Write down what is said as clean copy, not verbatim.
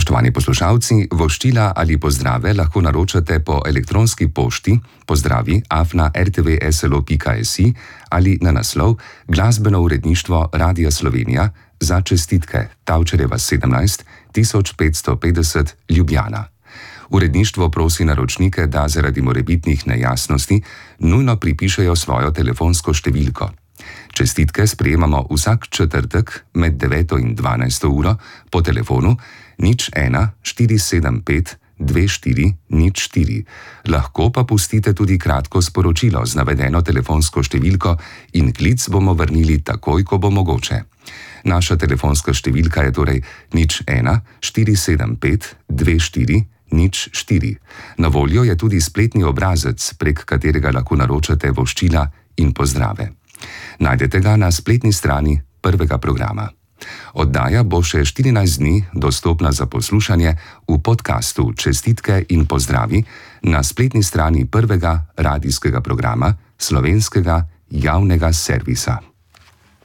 Spoštovani poslušalci, voščila ali pozdrave lahko naročate po elektronski pošti pozdravi@rtvslo.si ali na naslov Glasbeno uredništvo Radia Slovenija za čestitke Tavčarjeva 17 1550 Ljubljana. Uredništvo prosi naročnike, da zaradi morebitnih nejasnosti nujno pripišejo svojo telefonsko številko. Čestitke sprejemamo vsak četrtek med 9. in 12. uro po telefonu 01 475 24 04. Lahko pa pustite tudi kratko sporočilo z navedeno telefonsko številko in klic bomo vrnili takoj, ko bo mogoče. Naša telefonska številka je torej 01 475 24 04. Na voljo je tudi spletni obrazec, prek katerega lahko naročate voščila in pozdrave. Najdete ga na spletni strani prvega programa. Oddaja bo še 14 dni dostopna za poslušanje v podkastu Čestitke in pozdravi na spletni strani prvega radijskega programa Slovenskega javnega servisa.